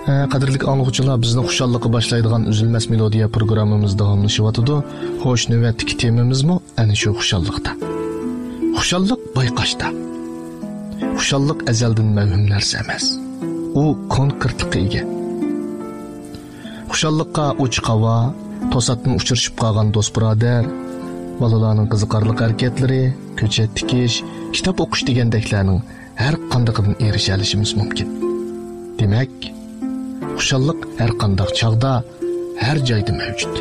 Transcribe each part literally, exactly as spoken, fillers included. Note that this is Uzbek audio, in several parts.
Qadrlik anlıqçılar, bizni xuşallıqı başlaydigan Üzülməz Melodiya programımız davamlaşıvatıdı. Xoş, növbətdiki temamızmı ana şu xuşallıqda. Xuşallıq bayqaşda. Xuşallıq əzəldən məvhum narsa emas. U konkretlikqa ega. Xuşallıqqa uchiq havo, to'satdan uchrashib qolgan do'st birodar, balalarning qiziqarli harakatlari, ko'chat tikish, kitob o'qish degandeklarning har qandaqidan erisha olishimiz mumkin. Demak, xuşallıq har qandaq chog'da, har joyda mavjud.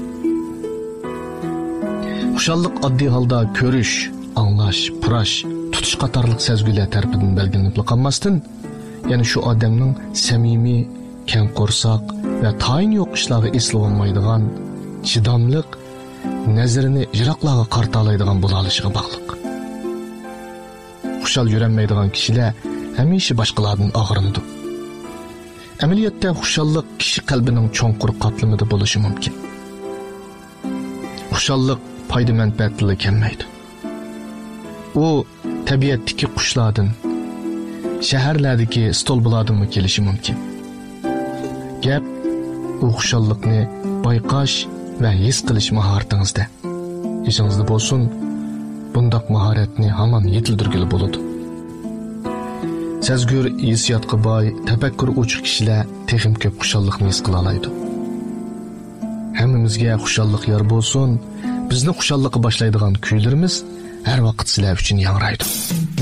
Xuşallıq oddiy holda ko'rish, anglash, purash, tutish qatorliq sezgilar tarafidan belgilanib qolmasdan, ya'ni shu odamning samimiy, keng qo'rsoq va tayin yo'q ishlarga eslab olmaydigan, chidamliq, nazarini yiroqlarga qarta oladigan bo'la olishiga bog'liq. Xushal yurolmaydigan kishilar hamisha boshqalardan og'rinadi. Amaliyotda xushallik kishi qalbining cho'nqur qatlamida bo'lishi mumkin. Xushallik foyda manfaatli kelmaydi. U tabiatdagi qushlardan, shaharlardagi stolbulardan kelishi mumkin. Gap u xushallikni bayqash va his qilish mahoratingizda. Esingizda bo'lsin, bundaq mahoratni hamon yetildirgili bo'ladi. Sezgur hissiyotga boy, tafakkur ochiq kishilar texim ko'p xushallikni his qila oladi. Hammamizga xushallik yor bo'lsin. Bizni xushallikqa boshlaydigan kuylarimiz har vaqt sizlar uchun yangraydi.